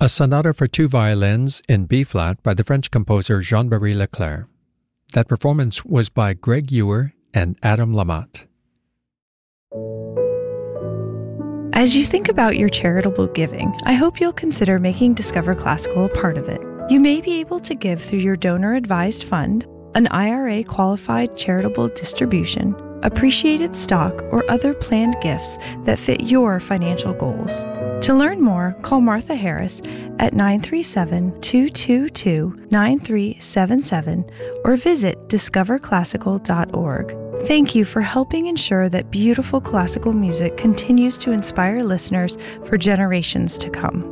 a sonata for two violins in B-flat by the French composer Jean-Marie Leclerc. That performance was by Greg Ewer and Adam Lamotte. As you think about your charitable giving, I hope you'll consider making Discover Classical a part of it. You may be able to give through your donor-advised fund, an IRA-qualified charitable distribution, appreciated stock, or other planned gifts that fit your financial goals. To learn more, call Martha Harris at 937-222-9377 or visit discoverclassical.org. Thank you for helping ensure that beautiful classical music continues to inspire listeners for generations to come.